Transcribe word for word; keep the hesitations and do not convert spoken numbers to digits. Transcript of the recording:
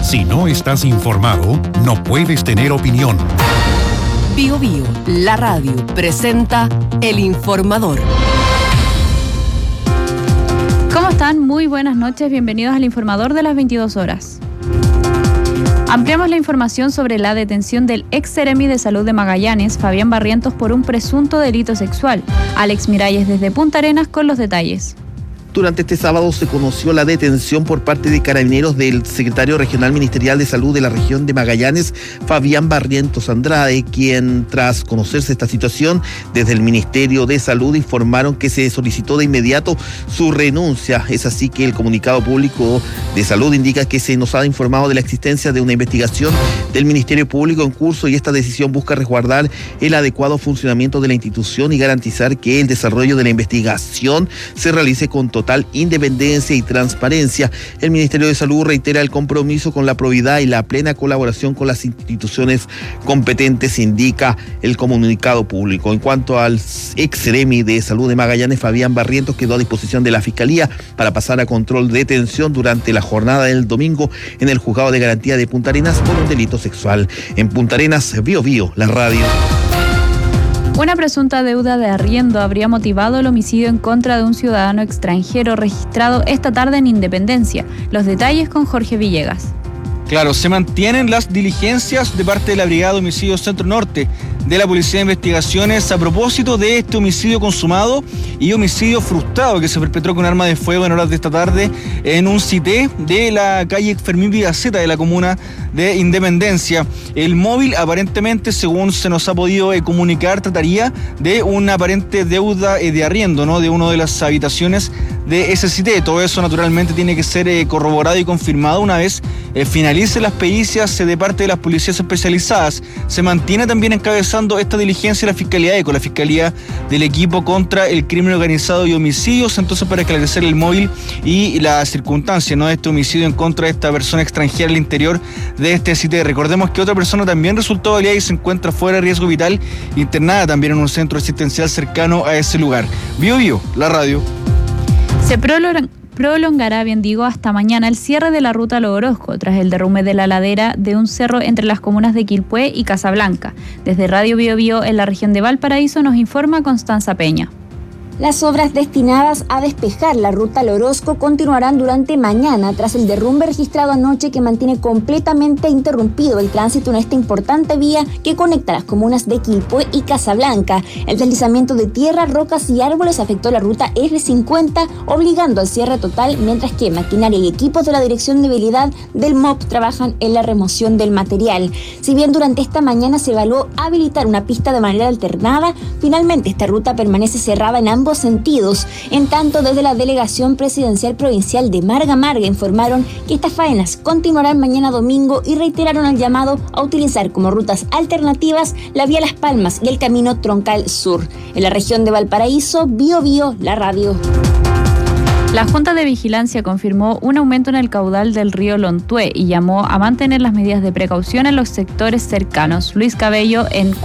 Si no estás informado, no puedes tener opinión. Bio Bio, la radio, presenta El Informador. ¿Cómo están? Muy buenas noches, bienvenidos al Informador de las veintidós horas. Ampliamos la información sobre la detención del ex seremi de Salud de Magallanes, Fabián Barrientos, por un presunto delito sexual. Alex Miralles desde Punta Arenas con los detalles. Durante este sábado se conoció la detención por parte de Carabineros del secretario regional ministerial de Salud de la región de Magallanes, Fabián Barrientos Andrade, quien, tras conocerse esta situación, desde el Ministerio de Salud informaron que se solicitó de inmediato su renuncia. Es así que el comunicado público de Salud indica que se nos ha informado de la existencia de una investigación del Ministerio Público en curso y esta decisión busca resguardar el adecuado funcionamiento de la institución y garantizar que el desarrollo de la investigación se realice con total independencia y transparencia. El Ministerio de Salud reitera el compromiso con la probidad y la plena colaboración con las instituciones competentes, indica el comunicado público. En cuanto al ex seremi de Salud de Magallanes, Fabián Barrientos, quedó a disposición de la Fiscalía para pasar a control de detención durante la jornada del domingo en el Juzgado de Garantía de Punta Arenas por un delito sexual. En Punta Arenas, Bio Bio, la radio. Una presunta deuda de arriendo habría motivado el homicidio en contra de un ciudadano extranjero registrado esta tarde en Independencia. Los detalles con Jorge Villegas. Claro, se mantienen las diligencias de parte de la Brigada de Homicidios Centro Norte de la Policía de Investigaciones a propósito de este homicidio consumado y homicidio frustrado que se perpetró con arma de fuego en horas de esta tarde en un cité de la calle Fermín Vigaceta de la comuna de Independencia. El móvil, aparentemente, según se nos ha podido eh, comunicar, trataría de una aparente deuda eh, de arriendo, ¿no?, de una de las habitaciones de ese cité. Todo eso naturalmente tiene que ser eh, corroborado y confirmado una vez eh, finalicen las pericias eh, de parte de las policías especializadas. Se mantiene también encabezando esta diligencia la Fiscalía ECO, la Fiscalía del Equipo contra el Crimen Organizado y Homicidios, entonces para esclarecer el móvil y la circunstancia, ¿no?, de este homicidio en contra de esta persona extranjera al interior de este cité. Recordemos que otra persona también resultó baleada y se encuentra fuera de riesgo vital, internada también en un centro asistencial cercano a ese lugar. Bio Bio, la radio. Se prolonga Prolongará, bien digo, hasta mañana el cierre de la ruta Lo Orozco, tras el derrumbe de la ladera de un cerro entre las comunas de Quilpué y Casablanca. Desde Radio Bio Bio, en la región de Valparaíso, nos informa Constanza Peña. Las obras destinadas a despejar la ruta Lo Orozco continuarán durante mañana tras el derrumbe registrado anoche que mantiene completamente interrumpido el tránsito en esta importante vía que conecta las comunas de Quilpué y Casablanca. El deslizamiento de tierra, rocas y árboles afectó la ruta erre cincuenta, obligando al cierre total, mientras que maquinaria y equipos de la Dirección de Vialidad del M O P trabajan en la remoción del material. Si bien durante esta mañana se evaluó habilitar una pista de manera alternada, finalmente esta ruta permanece cerrada en ambos sentidos. En tanto, desde la Delegación Presidencial Provincial de Marga Marga informaron que estas faenas continuarán mañana domingo y reiteraron el llamado a utilizar como rutas alternativas la vía Las Palmas y el camino Troncal Sur. En la región de Valparaíso, Bio Bio, la radio. La Junta de Vigilancia confirmó un aumento en el caudal del río Lontué y llamó a mantener las medidas de precaución en los sectores cercanos. Luis Cabello en